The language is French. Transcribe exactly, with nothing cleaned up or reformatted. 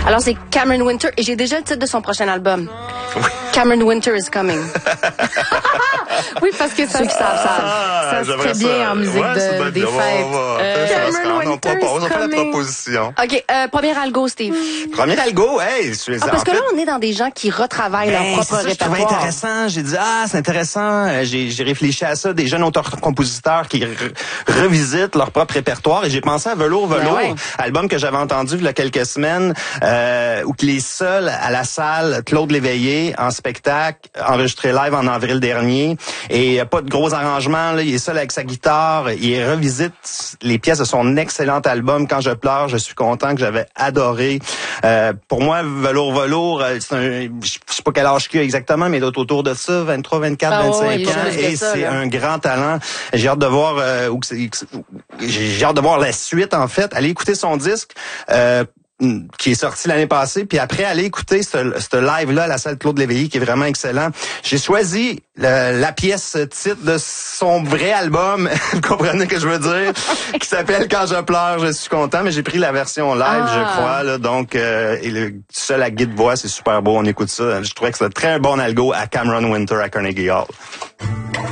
Alors, c'est Cameron Winter, et j'ai déjà le titre de son prochain album. Oui. Cameron Winter is coming. Oui, parce que ça, Ceux qui savent, savent. ça se fait bien ça. en musique Ouais, ça de, doit être des bien. fêtes. On va- Euh, ça, Cameron ça, on Winter pas- is on fait la coming. proposition. OK, euh, premier algo, Steve. Premier algo, hey, je suis Ah, parce en que fait, là, on est dans des gens qui retravaillent ben, leur propre c'est ça, je trouvais répertoire. intéressant. J'ai dit, ah, c'est intéressant. Euh, J'ai, j'ai réfléchi à ça. Des jeunes auteurs-compositeurs qui re- revisitent leur propre répertoire. Et j'ai pensé à Velours, Velours, Ben ouais. album que j'avais entendu il y a quelques semaines, euh, où il est seul à la salle, Claude Léveillé, en spectacle, enregistré live en avril dernier. Et il n'y a pas de gros arrangements. Là. Il est seul avec sa guitare. Il revisite les pièces de son excellent album. Quand je pleure, je suis content, que j'avais adoré. Euh, pour moi, Velours, Velours, euh, c'est un, je sais pas quel âge qu'il a exactement, mais il doit autour de ça, vingt-trois, vingt-quatre, Ah ouais, vingt-cinq il est ans. plus que Et ça, c'est là. un grand talent. J'ai hâte de voir euh, où que c'est- j'ai j'ai hâte de voir la suite, en fait. Allez écouter son disque. Euh, qui est sorti l'année passée, puis après aller écouter ce, ce live-là à la salle Claude Léveillé, qui est vraiment excellent. J'ai choisi le, la pièce titre de son vrai album, vous comprenez ce que je veux dire, qui s'appelle Quand je pleure, je suis content, mais j'ai pris la version live, Ah. je crois, là, donc euh, et le seul à guide voix, c'est super beau, on écoute ça. Je trouvais que c'était très bon algo à Cameron Winter à Carnegie Hall.